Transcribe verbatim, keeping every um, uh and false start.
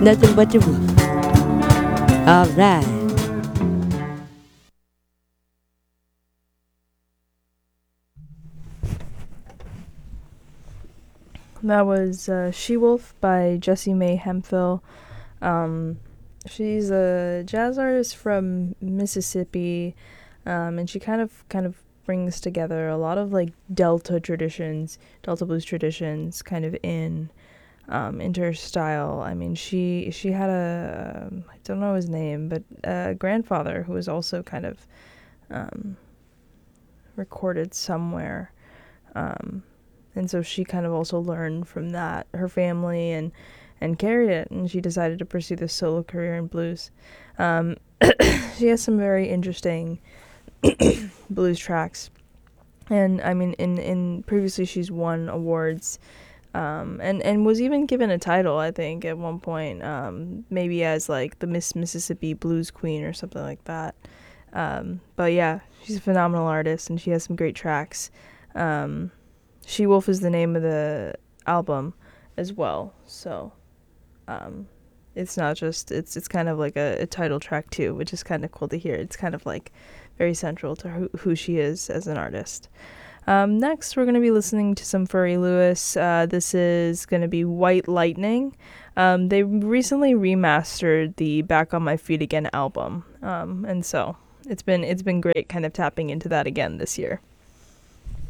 Nothing but the roof. All right. That was uh, She Wolf by Jessie Mae Hemphill. Um, she's a jazz artist from Mississippi, um, and she kind of kind of brings together a lot of like Delta traditions, Delta blues traditions, kind of in um, into her style. I mean, she she had a um, I don't know his name, but a grandfather who was also kind of um, recorded somewhere. Um, and so she kind of also learned from that, her family, and and carried it, and she decided to pursue this solo career in blues. Um, she has some very interesting blues tracks, and I mean, in, in previously she's won awards, um, and and was even given a title, I think, at one point, um, maybe as like the Miss Mississippi Blues Queen or something like that. Um, but yeah, she's a phenomenal artist, and she has some great tracks. Um, She Wolf is the name of the album as well. So um, it's not just, it's it's kind of like a, a title track too, which is kind of cool to hear. It's kind of like very central to who, who she is as an artist. Um, next, we're going to be listening to some Furry Lewis. Uh, this is going to be White Lightning. Um, they recently remastered the Back on My Feet Again album, um, and so it's been it's been great kind of tapping into that again this year.